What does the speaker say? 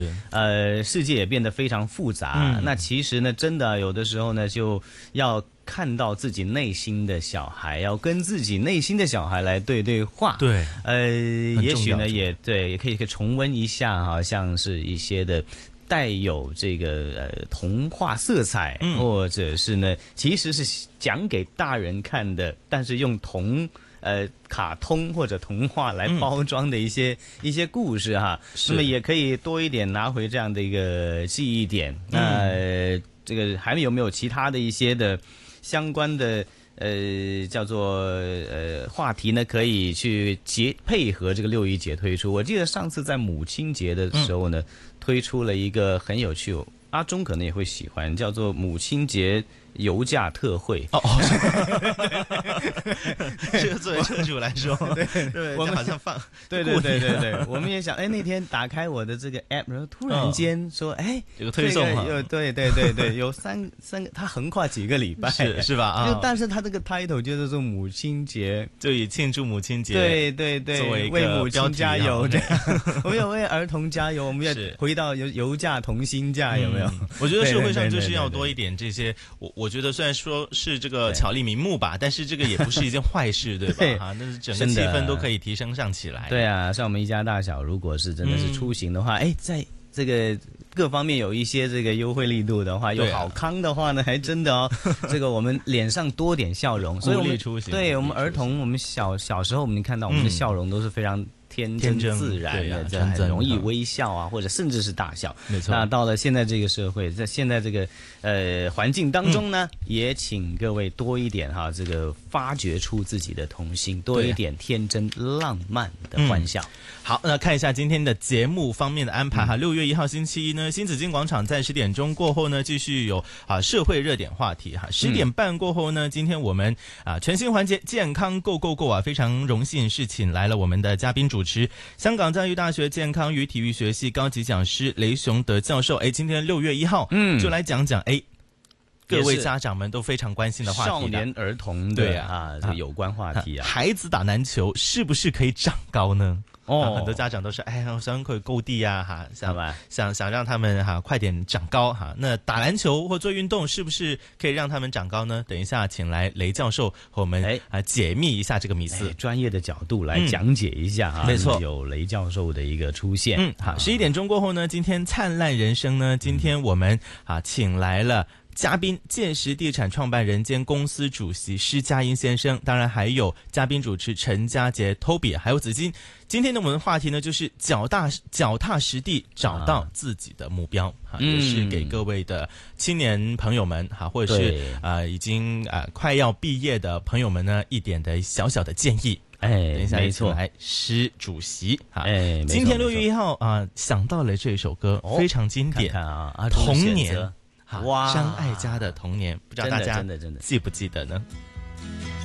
世界也变得非常复杂。那其实呢，真的有的时候呢，就要看到自己内心的小孩，要跟自己内心的小孩来对话。 对， 也许呢，也可以重温一下，好像是一些的带有这个童话色彩，或者是呢，其实是讲给大人看的，但是用卡通或者童话来包装的一些故事哈。那么也可以多一点拿回这样的一个记忆点。那这个还有没有其他的一些的相关的叫做话题呢？可以去配合这个6·1节推出。我记得上次在母亲节的时候呢，推出了一个很有趣，阿忠可能也会喜欢，叫做母亲节油价特惠。 这个作为车主来说，对，我们好像对，我们也想，那天打开我的这个 app， 然后突然间说， 有个推送哈， 对，有三个，它横跨几个礼拜， 是吧？ 但是它这个 title 就是说母亲节， 就以庆祝母亲节， 对， 作为为母亲加油这样，我们要为儿童加油，我们要回到油价同心价，有没有？ 我觉得社会上就是要多一点这些，我觉得虽然说是这个巧立名目吧，但是这个也不是一件坏事，对吧？那是整个气氛都可以提升上起来。 对啊，像我们一家大小，如果是真的是出行的话，在这个各方面有一些这个优惠力度的话，有好康的话呢，还真的这个我们脸上多点笑容，所以我们对我们儿童，我们小时候我们看到我们的笑容都是非常天真自然的，很容易微笑啊，或者甚至是大笑。 没错。 那到了现在这个社会，在现在这个环境当中呢，也请各位多一点这个发掘出自己的童心，多一点天真浪漫的欢笑。 好，那看一下今天的节目方面的安排6月1号星期一呢，新紫荆广场在10点钟过后呢，继续有社会热点话题10点半过后呢，今天我们全新环节健康 Go Go Go 非常荣幸是请来了我们的嘉宾主持，香港教育大学健康与体育学系高级讲师雷雄德教授。今天6月1号就来讲各位家长们都非常关心的话题， 少年儿童的这个有关话题孩子打篮球是不是可以长高呢？很多家长都说，我想可以够地啊，想让他们快点长高那打篮球或做运动是不是可以让他们长高呢？等一下，请来雷教授和我们解密一下这个迷思， 专业的角度来讲解一下没错， 有雷教授的一个出现。 好，11点钟过后呢，今天灿烂人生呢，今天我们请来了嘉宾建时地产创办人兼公司主席施嘉英先生，当然还有嘉宾主持陈家杰 Toby 还有紫金。今天的我们的话题呢，就是脚踏实地找到自己的目标也是给各位的青年朋友们或者是已经快要毕业的朋友们呢一点的小小的建议。等一下， 没错， 来施主席今天6月1号想到了这首歌，非常经典看童年。 哇， 张艾嘉的童年，不知道大家真的记不记得呢？